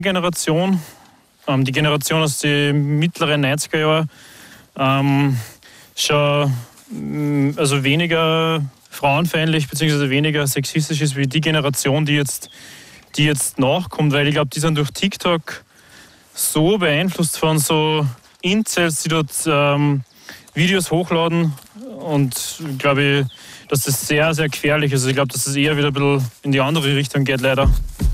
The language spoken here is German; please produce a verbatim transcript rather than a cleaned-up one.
Generation, ähm, die Generation aus den mittleren neunziger Jahren, ähm, schon mh, also weniger frauenfeindlich bzw. weniger sexistisch ist wie die Generation, die jetzt, die jetzt nachkommt, weil ich glaube, die sind durch TikTok so beeinflusst von so Incels, die dort ähm, Videos hochladen, und glaube ich, dass das sehr, sehr gefährlich ist. Also ich glaube, dass das eher wieder ein bisschen in die andere Richtung geht, leider.